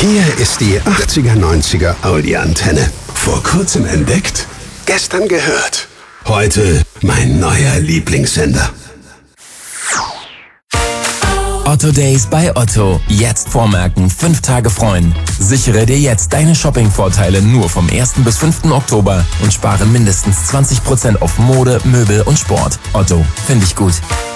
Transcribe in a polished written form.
Hier ist die 80er-90er Audi-Antenne. Vor kurzem entdeckt, gestern gehört. Heute mein neuer Lieblingssender. Otto Days bei Otto. Jetzt vormerken, 5 Tage freuen. Sichere dir jetzt deine Shopping-Vorteile nur vom 1. bis 5. Oktober und spare mindestens 20% auf Mode, Möbel und Sport. Otto, finde ich gut.